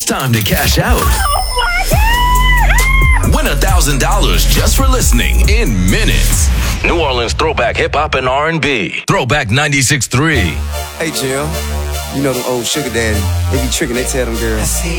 It's time to cash out. Win $1,000 just for listening in minutes. New Orleans throwback hip hop and R&B. Throwback 96.3. Hey, Jim. You know them old sugar daddy. They be tricking, they tell them girls.